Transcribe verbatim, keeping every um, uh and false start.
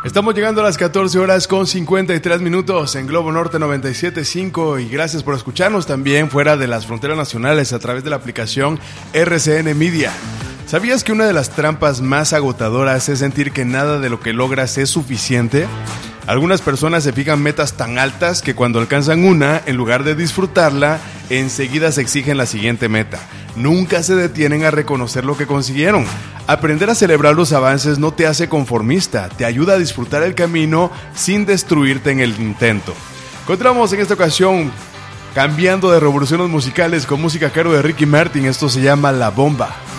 Estamos llegando a las catorce horas con cincuenta y tres minutos en Globo Norte noventa y siete punto cinco y gracias por escucharnos también fuera de las fronteras nacionales a través de la aplicación R C N Media. ¿Sabías que una de las trampas más agotadoras es sentir que nada de lo que logras es suficiente? Algunas personas se fijan metas tan altas que cuando alcanzan una, en lugar de disfrutarla, enseguida se exigen la siguiente meta. Nunca se detienen a reconocer lo que consiguieron. Aprender a celebrar los avances no te hace conformista, te ayuda a disfrutar el camino sin destruirte en el intento. Encontramos en esta ocasión cambiando de revoluciones musicales con música a cargo de Ricky Martin. Esto se llama La Bomba.